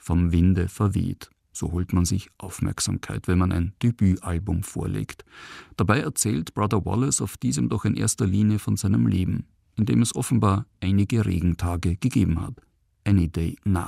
vom Winde verweht. So holt man sich Aufmerksamkeit, wenn man ein Debütalbum vorlegt. Dabei erzählt Brother Wallace auf diesem doch in erster Linie von seinem Leben, in dem es offenbar einige Regentage gegeben hat. Any Day Now.